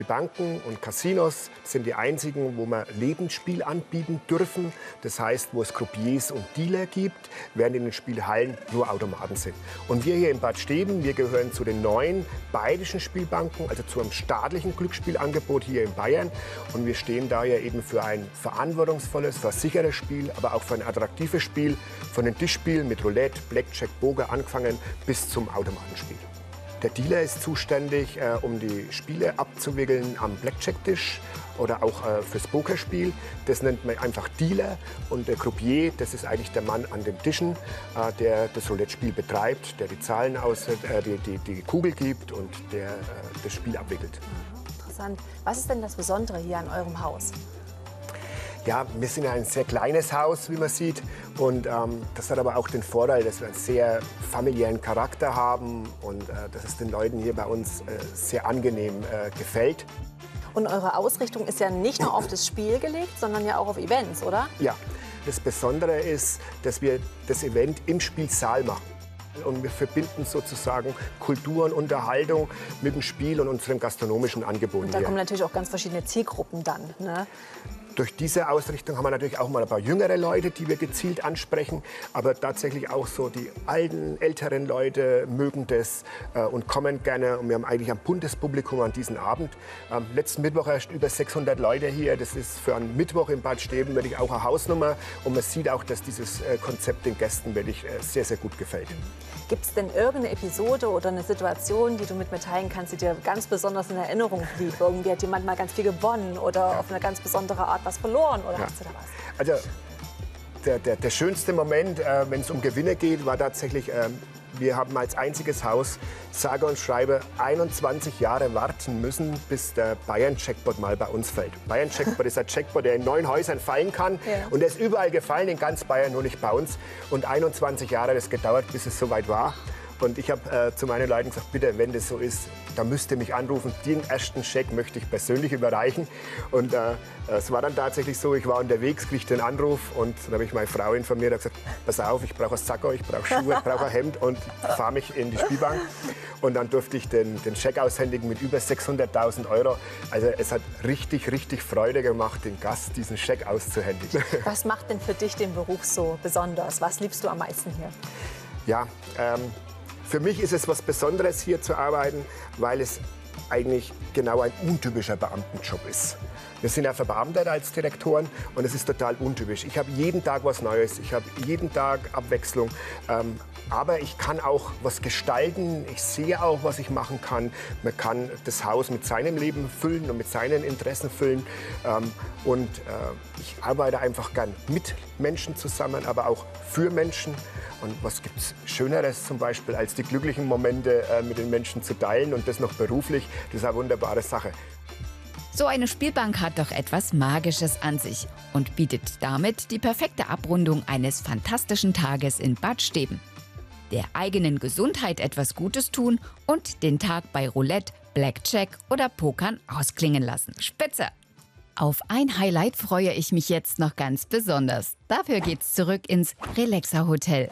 Banken und Casinos sind die einzigen, wo wir Lebensspiel anbieten dürfen. Das heißt, wo es Croupiers und Dealer gibt, während in den Spielhallen nur Automaten sind. Und wir hier in Bad Steben, wir gehören zu den neuen bayerischen Spielbanken, also zu einem staatlichen Glücksspielangebot hier in Bayern. Und wir stehen daher eben für ein verantwortungsvolles, versichertes Spiel, aber auch für ein attraktives Spiel, von den Tischspielen mit Roulette, Blackjack, Poker angefangen bis zum Automatenspiel. Der Dealer ist zuständig, um die Spiele abzuwickeln am Blackjack-Tisch oder auch fürs Pokerspiel. Das nennt man einfach Dealer. Und der Croupier, das ist eigentlich der Mann an den Tischen, der das Roulette-Spiel betreibt, der die Zahlen die Kugel gibt und der das Spiel abwickelt. Interessant. Was ist denn das Besondere hier an eurem Haus? Ja, wir sind ja ein sehr kleines Haus, wie man sieht. Und das hat aber auch den Vorteil, dass wir einen sehr familiären Charakter haben und dass es den Leuten hier bei uns sehr angenehm gefällt. Und eure Ausrichtung ist ja nicht nur auf das Spiel gelegt, sondern ja auch auf Events, oder? Ja, das Besondere ist, dass wir das Event im Spielsaal machen. Und wir verbinden sozusagen Kultur und Unterhaltung mit dem Spiel und unserem gastronomischen Angebot. Und da kommen natürlich auch ganz verschiedene Zielgruppen dann, ne? Durch diese Ausrichtung haben wir natürlich auch mal ein paar jüngere Leute, die wir gezielt ansprechen. Aber tatsächlich auch so die alten, älteren Leute mögen das und kommen gerne. Und wir haben eigentlich ein buntes Publikum an diesem Abend. Letzten Mittwoch erst über 600 Leute hier. Das ist für einen Mittwoch in Bad Steben wirklich auch eine Hausnummer. Und man sieht auch, dass dieses Konzept den Gästen wirklich sehr, sehr gut gefällt. Gibt es denn irgendeine Episode oder eine Situation, die du mit mir teilen kannst, die dir ganz besonders in Erinnerung blieb? Irgendwie hat jemand mal ganz viel gewonnen oder auf eine ganz besondere Art was verloren? Oder hast du da was? Also der schönste Moment, wenn es um Gewinne geht, war tatsächlich, wir haben als einziges Haus, sage und schreibe, 21 Jahre warten müssen, bis der Bayern-Jackpot mal bei uns fällt. Bayern-Jackpot ist ein Jackpot, der in 9 Häusern fallen kann. Ja. Und der ist überall gefallen, in ganz Bayern, nur nicht bei uns. Und 21 Jahre hat es gedauert, bis es soweit war. Und ich habe zu meinen Leuten gesagt, bitte, wenn das so ist, dann müsst ihr mich anrufen. Den ersten Scheck möchte ich persönlich überreichen. Und es war dann tatsächlich so, ich war unterwegs, kriegte einen Anruf und dann habe ich meine Frau informiert und gesagt, pass auf, ich brauche ein Sakko, ich brauche Schuhe, ich brauche ein Hemd und fahre mich in die Spielbank. Und dann durfte ich den Scheck aushändigen mit über 600.000 €. Also es hat richtig, richtig Freude gemacht, den Gast diesen Scheck auszuhändigen. Was macht denn für dich den Beruf so besonders? Was liebst du am meisten hier? Ja, für mich ist es was Besonderes, hier zu arbeiten, weil es eigentlich genau ein untypischer Beamtenjob ist. Wir sind ja verbeamtet als Direktoren und es ist total untypisch. Ich habe jeden Tag was Neues, ich habe jeden Tag Abwechslung. Aber ich kann auch was gestalten, ich sehe auch, was ich machen kann. Man kann das Haus mit seinem Leben füllen und mit seinen Interessen füllen. Ich arbeite einfach gern mit Menschen zusammen, aber auch für Menschen. Und was gibt es Schöneres zum Beispiel, als die glücklichen Momente mit den Menschen zu teilen und das noch beruflich? Das ist eine wunderbare Sache. So eine Spielbank hat doch etwas Magisches an sich und bietet damit die perfekte Abrundung eines fantastischen Tages in Bad Steben. Der eigenen Gesundheit etwas Gutes tun und den Tag bei Roulette, Blackjack oder Pokern ausklingen lassen. Spitze! Auf ein Highlight freue ich mich jetzt noch ganz besonders. Dafür geht's zurück ins Relaxer Hotel.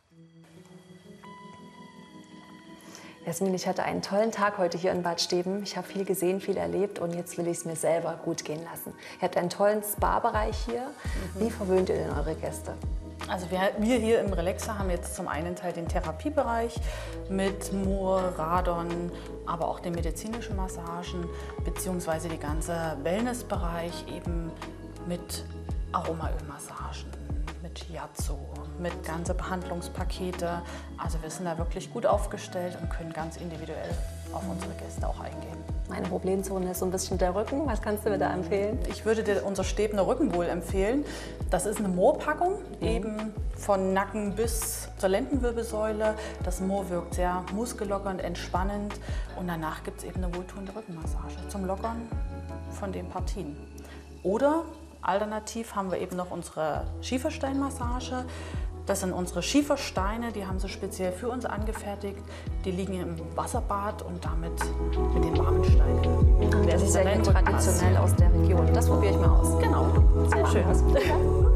Jasmin, ich hatte einen tollen Tag heute hier in Bad Steben. Ich habe viel gesehen, viel erlebt und jetzt will ich es mir selber gut gehen lassen. Ihr habt einen tollen Spa-Bereich hier. Wie verwöhnt ihr denn eure Gäste? Also wir hier im Relaxer haben jetzt zum einen Teil den Therapiebereich mit Moor, Radon, aber auch den medizinischen Massagen, beziehungsweise die ganze Wellnessbereich eben mit Aromaölmassagen, mit Shiatsu, mit ganze Behandlungspakete. Also wir sind da wirklich gut aufgestellt und können ganz individuell auf unsere Gäste auch eingehen. Meine Problemzone ist so ein bisschen der Rücken. Was kannst du mir da empfehlen? Ich würde dir unser Stebener Rückenwohl empfehlen. Das ist eine Moorpackung, eben von Nacken bis zur Lendenwirbelsäule. Das Moor wirkt sehr muskellockernd, entspannend. Und danach gibt es eben eine wohltuende Rückenmassage zum Lockern von den Partien. Oder alternativ haben wir eben noch unsere Schiefersteinmassage. Das sind unsere Schiefersteine, die haben sie speziell für uns angefertigt. Die liegen im Wasserbad und damit mit den warmen Steinen. Das ist ja traditionell aus der Region. Das probiere ich mal aus. Genau, sehr schön.